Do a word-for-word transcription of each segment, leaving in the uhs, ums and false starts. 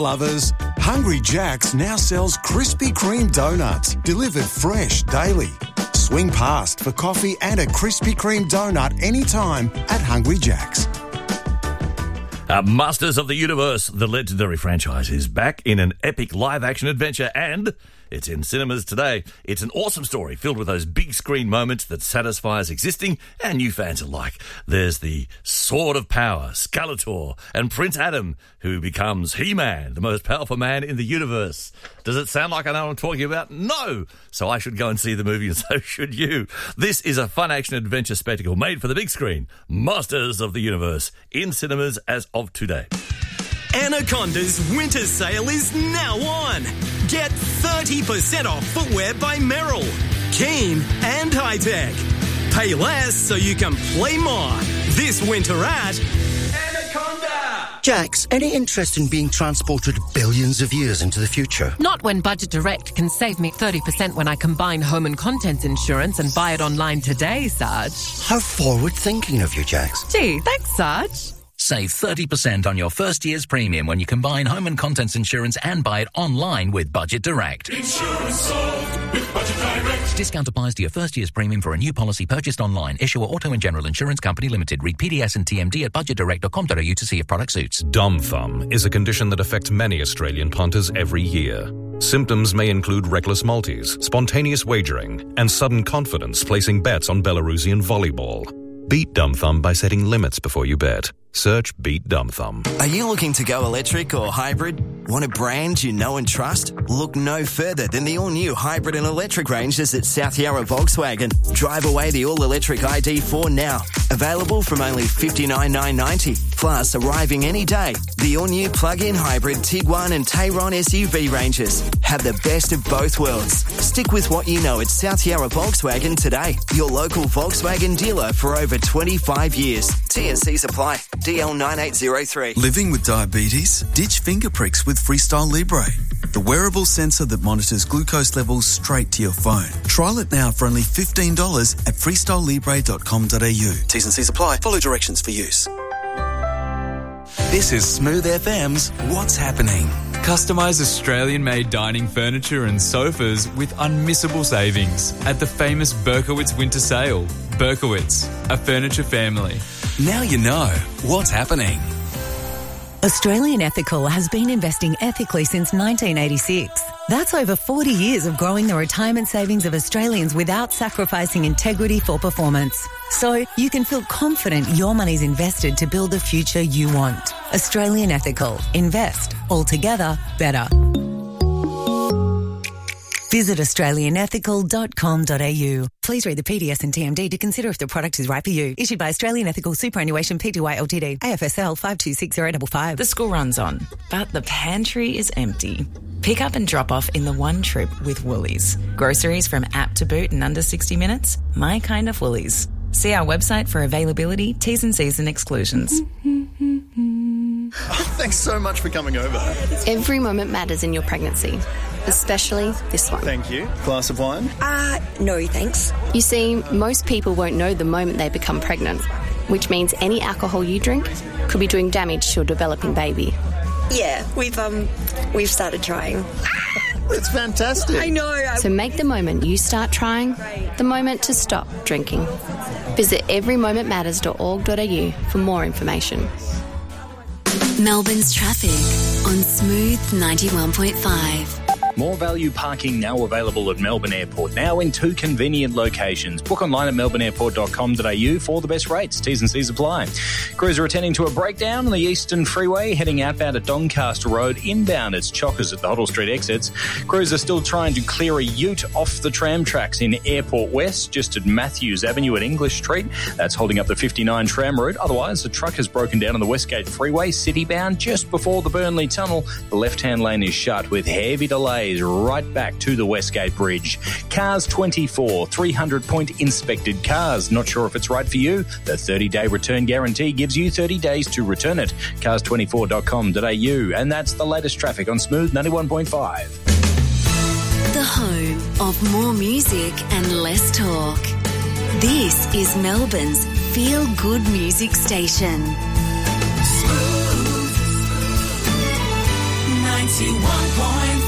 lovers, Hungry Jack's now sells Krispy Kreme donuts, delivered fresh daily. Swing past for coffee and a Krispy Kreme donut anytime at Hungry Jack's. Uh, Masters of the Universe, the legendary franchise, is back in an epic live-action adventure, and it's in cinemas today. It's an awesome story filled with those big screen moments that satisfies existing and new fans alike. There's the Sword of Power, Skeletor, and Prince Adam, who becomes He-Man, the most powerful man in the universe. Does it sound like I know what I'm talking about? No! So I should go and see the movie, and so should you. This is a fun action-adventure spectacle made for the big screen. Masters of the Universe, in cinemas as of today. Anaconda's winter sale is now on. Get thirty percent off footwear by Merrill. Keen and high-tech. Pay less so you can play more. This winter at Anaconda. Jax, any interest in being transported billions of years into the future? Not when Budget Direct can save me thirty percent when I combine home and contents insurance and buy it online today, Sarge. How forward-thinking of you, Jax. Gee, thanks, Sarge. Save thirty percent on your first year's premium when you combine home and contents insurance and buy it online with Budget Direct. Insurance sold with Budget Direct. Discount applies to your first year's premium for a new policy purchased online. Issuer Auto and General Insurance Company Limited. Read P D S and T M D at budget direct dot com dot a u to see if product suits. Dumb thumb is a condition that affects many Australian punters every year. Symptoms may include reckless multis, spontaneous wagering, and sudden confidence placing bets on Belarusian volleyball. Beat Dumb Thumb by setting limits before you bet. Search Beat Dumb Thumb. Are you looking to go electric or hybrid? Want a brand you know and trust? Look no further than the all-new hybrid and electric ranges at South Yarra Volkswagen. Drive away the all-electric I D four now. Available from only fifty-nine thousand nine hundred ninety dollars. Plus, arriving any day, the all-new plug-in hybrid Tiguan and Tayron S U V ranges. Have the best of both worlds. Stick with what you know at South Yarra Volkswagen today. Your local Volkswagen dealer for over twenty-five years. T and C's apply. D L nine eight zero three. Living with diabetes? Ditch finger pricks with Freestyle Libre, the wearable sensor that monitors glucose levels straight to your phone. Trial it now for only fifteen dollars at freestyle libre dot com dot a u. T's and C's apply. Follow directions for use. This is Smooth F M's What's Happening. Customise Australian-made dining furniture and sofas with unmissable savings at the famous Berkowitz Winter Sale. Berkowitz, a furniture family. Now you know what's happening. Australian Ethical has been investing ethically since nineteen eighty-six. That's over forty years of growing the retirement savings of Australians without sacrificing integrity for performance. So you can feel confident your money's invested to build the future you want. Australian Ethical. Invest. Altogether better. Visit australian ethical dot com dot a u. Please read the P D S and T M D to consider if the product is right for you. Issued by Australian Ethical Superannuation Pty Ltd. A F S L five two six zero five five. The school runs on, but the pantry is empty. Pick up and drop off in the one trip with Woolies. Groceries from app to boot in under sixty minutes. My kind of Woolies. See our website for availability, T's and C's and exclusions. Thanks so much for coming over. Every moment matters in your pregnancy, especially this one. Thank you. Glass of wine? Uh, no thanks. You see, most people won't know the moment they become pregnant, which means any alcohol you drink could be doing damage to your developing baby. Yeah, we've um, we've started trying. That's fantastic. I know. So make the moment you start trying the moment to stop drinking. Visit every moment matters dot org dot a u for more information. Melbourne's traffic on Smooth ninety-one point five. More value parking now available at Melbourne Airport, now in two convenient locations. Book online at melbourne airport dot com dot a u for the best rates. T's and C's apply. Crews are attending to a breakdown on the Eastern Freeway, heading outbound at Doncaster Road. Inbound, it's chockers at the Hoddle Street exits. Crews are still trying to clear a ute off the tram tracks in Airport West, just at Matthews Avenue at English Street. That's holding up the fifty-nine tram route. Otherwise, the truck has broken down on the Westgate Freeway, citybound, just before the Burnley Tunnel. The left-hand lane is shut with heavy delays right back to the Westgate Bridge. Cars twenty-four, three hundred point inspected cars. Not sure if it's right for you? The thirty-day return guarantee gives you thirty days to return it. cars twenty-four dot com dot a u. And that's the latest traffic on Smooth ninety-one point five. The home of more music and less talk. This is Melbourne's feel-good music station. Smooth ninety-one point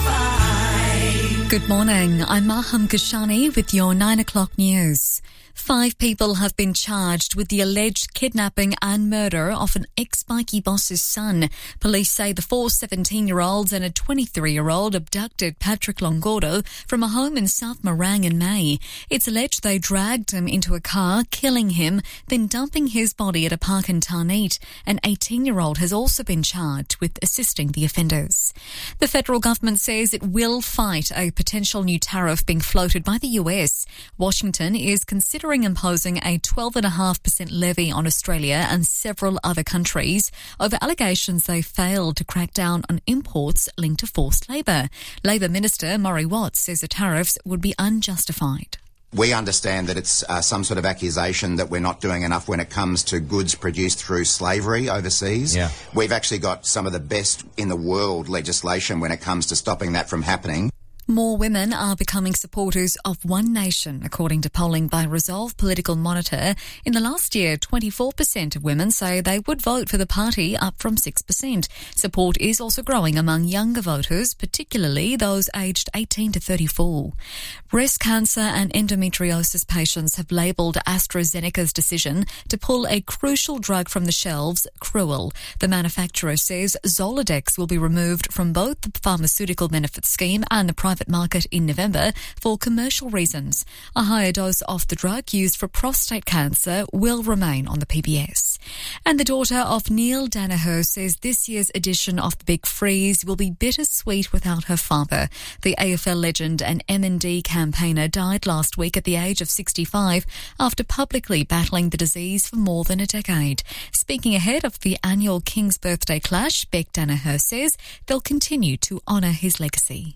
five. Good morning. I'm Maham Kashani with your nine o'clock news. Five people have been charged with the alleged kidnapping and murder of an ex-Spiky boss's son. Police say the four seventeen-year-olds and a twenty-three-year-old abducted Patrick Longordo from a home in South Morang in May. It's alleged they dragged him into a car, killing him, then dumping his body at a park in Tarneit. An eighteen-year-old has also been charged with assisting the offenders. The federal government says it will fight a potential new tariff being floated by the U S. Washington is considering imposing a twelve point five percent levy on Australia and several other countries over allegations they failed to crack down on imports linked to forced labour. Labor Minister Murray Watts says the tariffs would be unjustified. We understand that it's uh, some sort of accusation that we're not doing enough when it comes to goods produced through slavery overseas. Yeah. We've actually got some of the best in the world legislation when it comes to stopping that from happening. More women are becoming supporters of One Nation, according to polling by Resolve Political Monitor. In the last year, twenty-four percent of women say they would vote for the party, up from six percent. Support is also growing among younger voters, particularly those aged eighteen to thirty-four. Breast cancer and endometriosis patients have labelled AstraZeneca's decision to pull a crucial drug from the shelves cruel. The manufacturer says Zoladex will be removed from both the pharmaceutical benefit scheme and the private market in November for commercial reasons. A higher dose of the drug used for prostate cancer will remain on the P B S. And the daughter of Neil Danaher says this year's edition of The Big Freeze will be bittersweet without her father. The A F L legend and M and D campaigner died last week at the age of sixty-five after publicly battling the disease for more than a decade. Speaking ahead of the annual King's Birthday Clash, Beck Danaher says they'll continue to honour his legacy.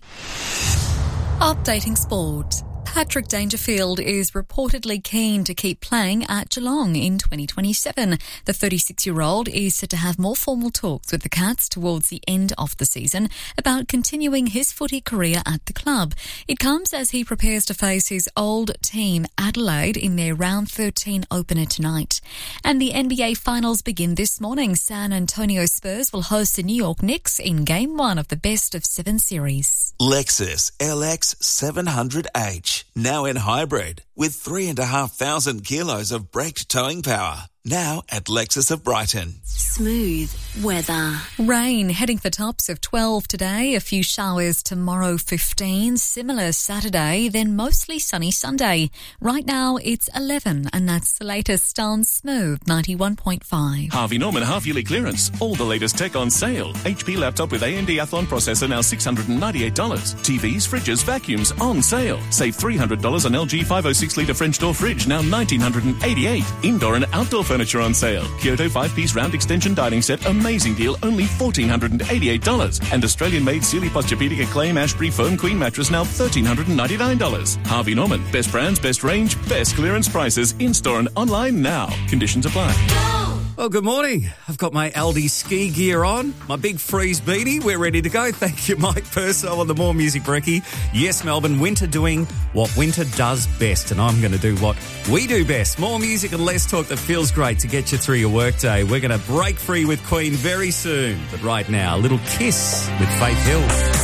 Updating sport. Patrick Dangerfield is reportedly keen to keep playing at Geelong in twenty twenty-seven. The thirty-six-year-old is said to have more formal talks with the Cats towards the end of the season about continuing his footy career at the club. It comes as he prepares to face his old team Adelaide in their round thirteen opener tonight. And the N B A Finals begin this morning. San Antonio Spurs will host the New York Knicks in Game one of the best of seven series. Lexus L X seven hundred H. Now in hybrid, with three and a half thousand kilos of braked towing power. Now at Lexus of Brighton. Smooth weather. Rain heading for tops of twelve today, a few showers tomorrow fifteen, similar Saturday, then mostly sunny Sunday. Right now it's eleven, and that's the latest on Smooth ninety-one point five. Harvey Norman half-yearly clearance. All the latest tech on sale. H P laptop with A M D Athlon processor now six hundred ninety-eight dollars. T Vs, fridges, vacuums on sale. Save three hundred dollars on L G five oh six litre French door fridge, now one thousand nine hundred eighty-eight dollars. Indoor and outdoor furniture on sale. Kyoto five-piece round extension dining set, amazing deal, only one thousand four hundred eighty-eight dollars. And Australian-made Sealy Posturepedic Acclaim Ashbury Foam Queen mattress, now one thousand three hundred ninety-nine dollars. Harvey Norman, best brands, best range, best clearance prices, in-store and online now. Conditions apply. Well, good morning. I've got my Aldi ski gear on, my big freeze beanie. We're ready to go. Thank you, Mike Purcell on the More Music Brekkie. Yes, Melbourne, winter doing what winter does best, and I'm going to do what we do best. More music and less talk that feels great to get you through your workday. We're going to break free with Queen very soon. But right now, a little Kiss with Faith Hill.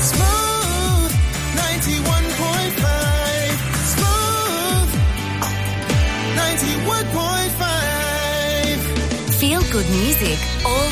Smooth ninety-one point five. Smooth ninety-one point five. Feel good music all